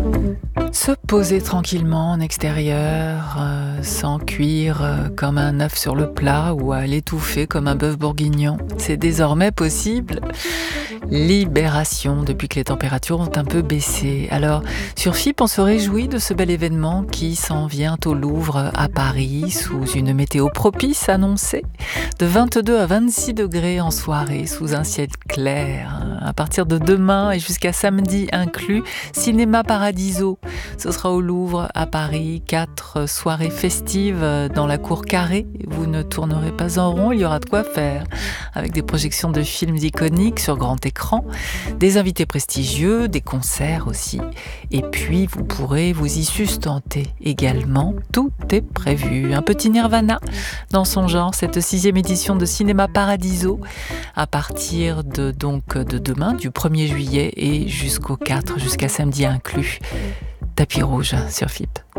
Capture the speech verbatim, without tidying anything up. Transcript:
Se poser tranquillement en extérieur, euh, sans cuire euh, comme un œuf sur le plat ou à l'étouffer comme un bœuf bourguignon, c'est désormais possible. Libération depuis que les températures ont un peu baissé. Alors, sur F I P, on se réjouit de ce bel événement qui s'en vient au Louvre à Paris sous une météo propice annoncée de vingt-deux à vingt-six degrés en soirée sous un ciel clair. À partir de demain et jusqu'à samedi inclus, Cinéma Paradiso. Ce sera au Louvre à Paris, quatre soirées festives dans la cour carrée. Vous ne tournerez pas en rond, il y aura de quoi faire. Avec des projections de films iconiques sur grand écran, des invités prestigieux, des concerts aussi. Et puis vous pourrez vous y sustenter également. Tout est prévu. Un petit Nirvana dans son genre, cette sixième édition de Cinéma Paradiso, à partir de, donc, de demain, du premier juillet et jusqu'au quatre, jusqu'à samedi inclus. Tapis rouge sur F I P.